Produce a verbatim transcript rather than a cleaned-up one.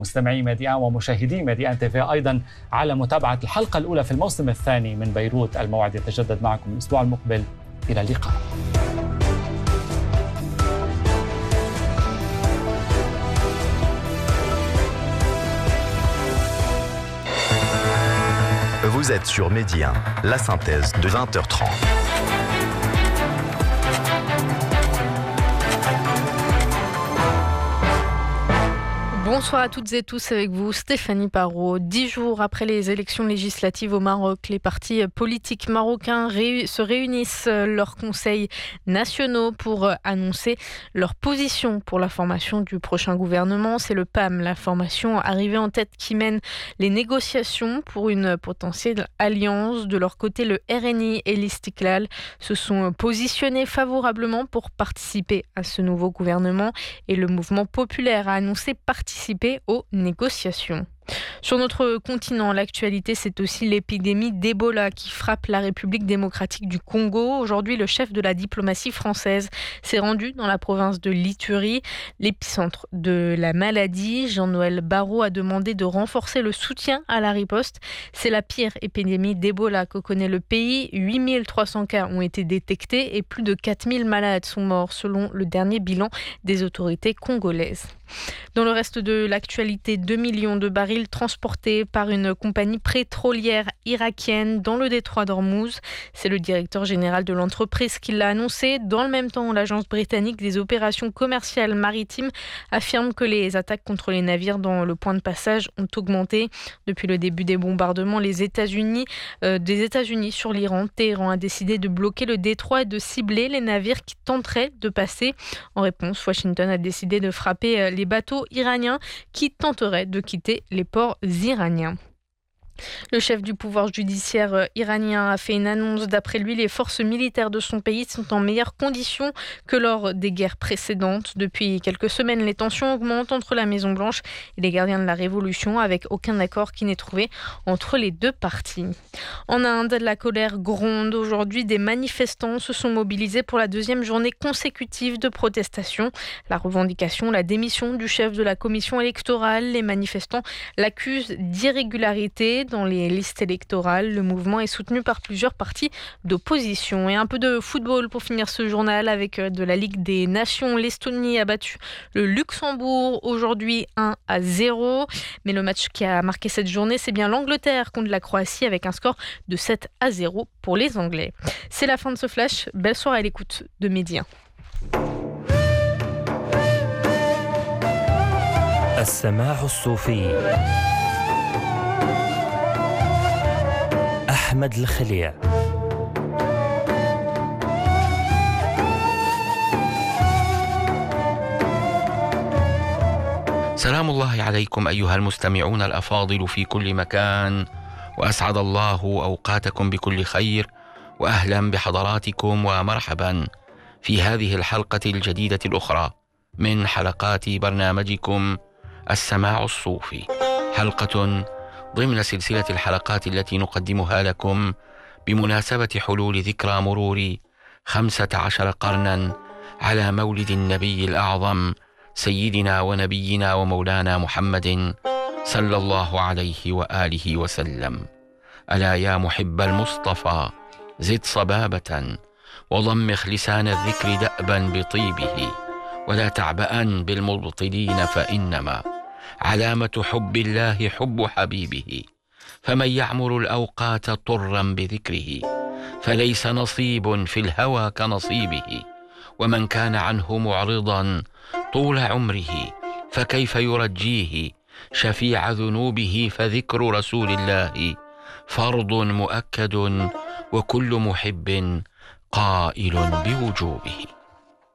مستمعي ميديان ومشاهدي ميديان تي في أيضا على متابعة الحلقة الأولى في الموسم الثاني من بيروت. الموعد يتجدد معكم الأسبوع المقبل. إلى اللقاء. Vous êtes sur Médien, la synthèse de vingt heures trente. Bonsoir à toutes et tous, avec vous Stéphanie Parot. Dix jours après les élections législatives au Maroc, les partis politiques marocains réu- se réunissent leurs conseils nationaux pour annoncer leur position pour la formation du prochain gouvernement. C'est le P A M, la formation arrivée en tête, qui mène les négociations pour une potentielle alliance. De leur côté, le R N I et l'Istiklal se sont positionnés favorablement pour participer à ce nouveau gouvernement et le mouvement populaire a annoncé participer aux négociations. Sur notre continent, l'actualité, c'est aussi l'épidémie d'Ebola qui frappe la République démocratique du Congo. Aujourd'hui, le chef de la diplomatie française s'est rendu dans la province de l'Ituri, l'épicentre de la maladie. Jean-Noël Barrot a demandé de renforcer le soutien à la riposte. C'est la pire épidémie d'Ebola que connaît le pays. huit mille trois cents cas ont été détectés et plus de quatre mille malades sont morts selon le dernier bilan des autorités congolaises. Dans le reste de l'actualité, deux millions de barils transportés par une compagnie pétrolière irakienne dans le détroit d'Ormuz. C'est le directeur général de l'entreprise qui l'a annoncé. Dans le même temps, l'agence britannique des opérations commerciales maritimes affirme que les attaques contre les navires dans le point de passage ont augmenté. Depuis le début des bombardements, les États-Unis, euh, des États-Unis sur l'Iran, Téhéran a décidé de bloquer le détroit et de cibler les navires qui tenteraient de passer. En réponse, Washington a décidé de frapper les bateaux iraniens qui tenteraient de quitter les ports iraniens. Le chef du pouvoir judiciaire iranien a fait une annonce. D'après lui, les forces militaires de son pays sont en meilleures conditions que lors des guerres précédentes. Depuis quelques semaines, les tensions augmentent entre la Maison-Blanche et les gardiens de la Révolution, avec aucun accord qui n'est trouvé entre les deux parties. En Inde, la colère gronde. Aujourd'hui, des manifestants se sont mobilisés pour la deuxième journée consécutive de protestation. La revendication, la démission du chef de la commission électorale. Les manifestants l'accusent d'irrégularité dans les listes électorales. Le mouvement est soutenu par plusieurs partis d'opposition. Et un peu de football pour finir ce journal avec de la Ligue des Nations. L'Estonie a battu le Luxembourg aujourd'hui un à zéro. Mais le match qui a marqué cette journée, c'est bien l'Angleterre contre la Croatie avec un score de sept à zéro pour les Anglais. C'est la fin de ce flash. Belle soirée à l'écoute de Médien. السماع الصوفي أحمد الخليع. سلام الله عليكم أيها المستمعون الأفاضل في كل مكان، وأسعد الله أوقاتكم بكل خير، وأهلا بحضراتكم ومرحبا في هذه الحلقة الجديدة الأخرى من حلقات برنامجكم السماع الصوفي، حلقة ضمن سلسلة الحلقات التي نقدمها لكم بمناسبة حلول ذكرى مرور خمسة عشر قرنا على مولد النبي الأعظم سيدنا ونبينا ومولانا محمد صلى الله عليه وآله وسلم. ألا يا محب المصطفى زد صبابة وضمخ لسان الذكر دأبا بطيبه، ولا تعبأن بالمبطلين فإنما علامة حب الله حب حبيبه. فمن يعمر الأوقات طرا بذكره فليس نصيب في الهوى كنصيبه، ومن كان عنه معرضا طول عمره فكيف يرجيه شفيع ذنوبه. فذكر رسول الله فرض مؤكد وكل محب قائل بوجوبه.